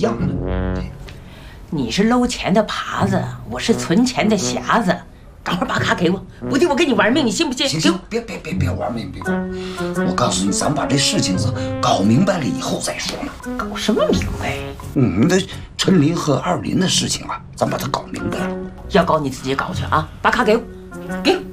样的。 你是搂钱的耙子，我是存钱的匣子。等会儿把卡给我，不得我跟你玩命，你信不信？ 行，别玩命，别玩。我告诉你，咱们把这事情是搞明白了以后再说嘛。 搞什么明白？ 那陈林和二林的事情啊，咱把它搞明白了。 要搞你自己搞去啊！把卡给我，给我。